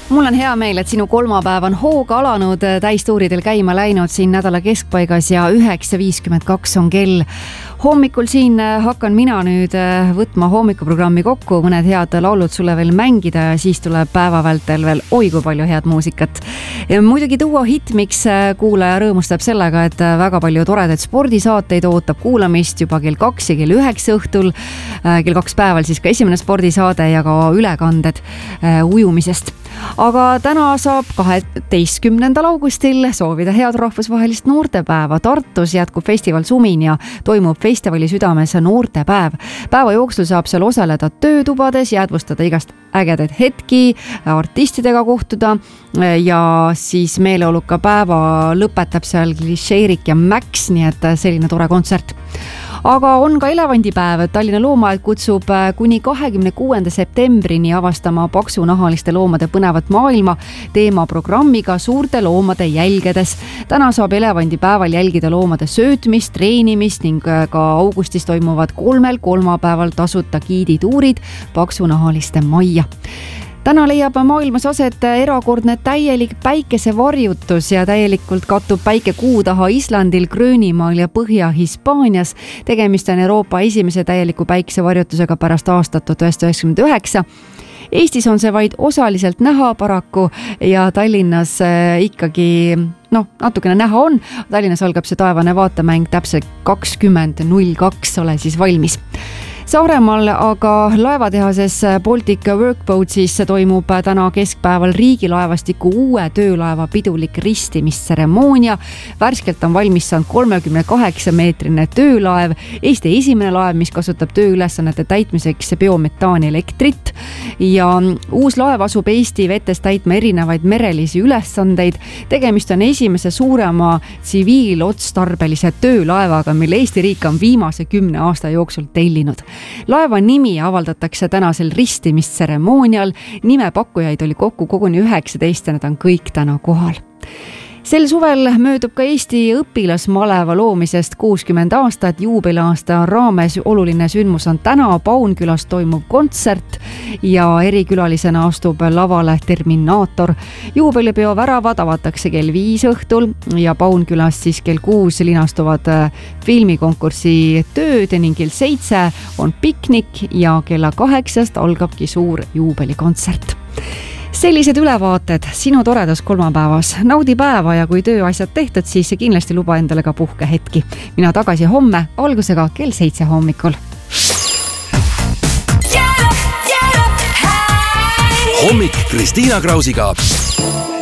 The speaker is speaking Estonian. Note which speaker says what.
Speaker 1: Mul on hea meel, et sinu kolmapäev on hooga alanud, täistuuridel käima läinud siin nädala keskpaigas ja 9.52 on kell. Hommikul siin hakkan mina nüüd võtma hommikuprogrammi kokku, mõned head laulud sulle veel mängida ja siis tuleb päeva vältel veel oi kui palju head muusikat. Muidugi Duo hitt, miks kuulaja rõõmustab sellega, et väga palju toredaid spordisaateid ootab kuulamist juba kell 2 ja kell 9 õhtul. Kell 2 päeval siis ka esimene spordisaade ja ka ülekanded ujumisest. Aga täna saab 12. augustil soovida head rahvusvahelist noortepäeva. Tartus jätkub festival Sumin ja toimub festivali südames noortepäev. Päeva jooksul saab seal osaleda töötubades, jäädvustada igast ägedaid hetki, artistidega kohtuda ja siis meeleoluka päeva lõpetab seal Klišeerik ja Max, nii et selline tore kontsert. Aga on ka elevandipäev. Tallinna Loomaaed kutsub kuni 26. septembrini avastama paksunahaliste loomade põnevat maailma teemaprogrammiga suurte loomade jälgedes. Täna saab elevandipäeval jälgida loomade söötmist, treenimist ning ka augustis toimuvad 3 kolmapäeval tasuta giidituurid paksunahaliste majja. Täna leiab maailmas aset erakordne täielik päikesevarjutus ja täielikult kattub päike kuu taha Islandil, Gröönimaal ja Põhja-Hispaanias. Tegemist on Euroopa esimese täieliku päikesevarjutusega pärast aastat 1999. Eestis on see vaid osaliselt näha paraku ja Tallinnas ikkagi natukene näha on. Tallinnas algab see taevane vaatemäng täpselt 20.02, ole siis valmis. Saaremaal aga laevatehases Baltic Workboatsis toimub täna keskpäeval riigilaevastiku uue töölaeva pidulik ristimistseremoonia. Värskelt on valmis saanud 38-meetrine töölaev, Eesti esimene laev, mis kasutab tööülesannete täitmiseks biometaani elektrit ja uus laev asub Eesti vetes täitma erinevaid merelisi ülesandeid. Tegemist on esimese suurema tsiviilotstarbelise töölaevaga, mille Eesti riik on viimase 10 aasta jooksul tellinud. Laeva nimi avaldatakse tänasel ristimistseremoonial. Nimepakkujaid oli kokku koguni 19 ja nad on kõik täna kohal. Sel suvel möödub ka Eesti õpilasmaleva loomisest 60 aastat. Juubeliaasta raames oluline sündmus on täna. Paunkülas toimub kontsert ja erikülalisena astub lavale Terminaator. Juubelipeo väravad avatakse kell 5 õhtul ja Paunkülas siis kell 6 linastuvad filmikonkursi tööd ning kell 7 on piknik ja kella 8 algabki suur juubelikontsert. Sellised ülevaated sinu toredas kolmapäevas. Naudi päeva ja kui tööasjad tehtud, siis kindlasti luba endale ka puhkehetki. Mina tagasi homme algusega kell 7 hommikul.
Speaker 2: Hommik Kristiina Krausiga.